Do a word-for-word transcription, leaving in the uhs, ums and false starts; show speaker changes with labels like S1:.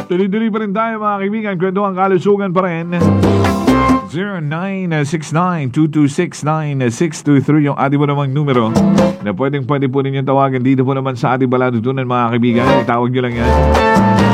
S1: Tuloy-tuloy pa rin tayo mga kaibigan. Kwentuhan kalusugan pa rin. zero nine six nine two two six nine six two three yung ating mo namang numero na pwedeng pwede po ninyong tawagan dito po naman sa ating baladutunan mga kaibigan. Itawag nyo lang yan.